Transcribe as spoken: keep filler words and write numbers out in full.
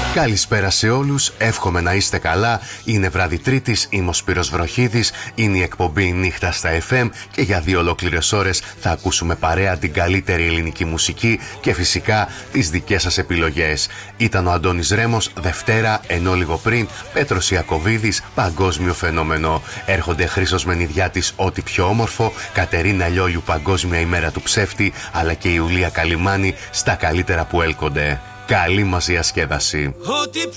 Καλησπέρα σε όλους, εύχομαι να είστε καλά. Είναι βράδυ Τρίτης, είμαι ο Σπύρος Βροχίδης. Είναι η εκπομπή Νύχτα στα εφ εμ και για δύο ολόκληρες ώρες θα ακούσουμε παρέα την καλύτερη ελληνική μουσική και φυσικά τις δικές σας επιλογές. Ήταν ο Αντώνης Ρέμος, Δευτέρα, ενώ λίγο πριν Πέτρος Ιακωβίδης, παγκόσμιο φαινόμενο. Έρχονται Χρήστος Μενιδιάτης, ό,τι πιο όμορφο, Κατερίνα Λιόλιου, Παγκόσμια ημέρα του ψεύτη, αλλά και η Ιουλία Καλιμάνη στα καλύτερα που έλκονται. Καλή μας διασκέδαση. Ό,τι